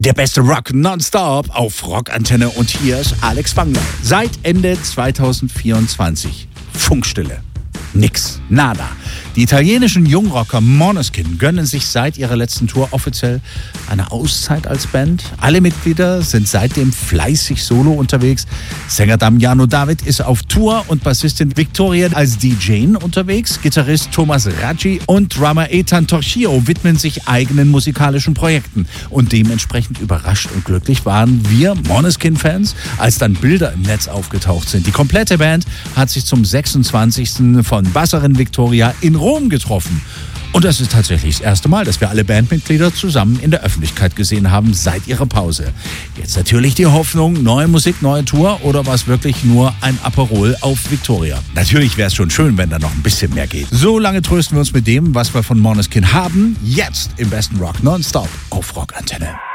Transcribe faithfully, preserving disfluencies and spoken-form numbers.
Der beste Rock nonstop auf Rockantenne und hier ist Alex Wangler. Seit Ende zwanzig vierundzwanzig Funkstille. Nix. Nada. Die italienischen Jungrocker Måneskin gönnen sich seit ihrer letzten Tour offiziell eine Auszeit als Band. Alle Mitglieder sind seitdem fleißig solo unterwegs. Sänger Damiano David ist auf Tour und Bassistin Victoria als D J unterwegs. Gitarrist Thomas Raggi und Drummer Ethan Torchio widmen sich eigenen musikalischen Projekten. Und dementsprechend überrascht und glücklich waren wir Måneskin-Fans, als dann Bilder im Netz aufgetaucht sind. Die komplette Band hat sich zum sechsundzwanzigsten von Basserin Victoria in Rom getroffen. Und das ist tatsächlich das erste Mal, dass wir alle Bandmitglieder zusammen in der Öffentlichkeit gesehen haben seit ihrer Pause. Jetzt natürlich die Hoffnung, neue Musik, neue Tour oder war es wirklich nur ein Aperol auf Victoria? Natürlich wäre es schon schön, wenn da noch ein bisschen mehr geht. So lange trösten wir uns mit dem, was wir von Måneskin haben. Jetzt im besten Rock nonstop auf Rockantenne.